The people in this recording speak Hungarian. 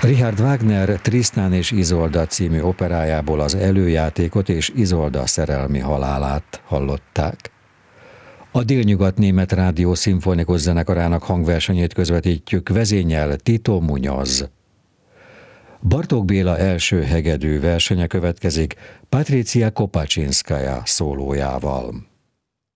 Richard Wagner Tristan és Izolda című operájából az előjátékot és Izolda szerelmi halálát hallották. A Délnyugat-német Rádió szimfonikus zenekarának hangversenyét közvetítjük, vezényel Tito Muñoz. Bartók Béla első hegedű versenye következik Patricia Kopaczynskaja szólójával.